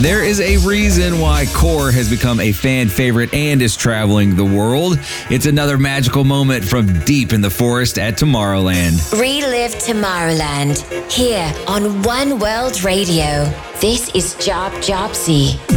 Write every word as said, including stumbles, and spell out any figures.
There is a reason why Core has become a fan favorite and is traveling the world. It's another magical moment from deep in the forest at Tomorrowland. Relive Tomorrowland here on One World Radio. This is Job Jobsy.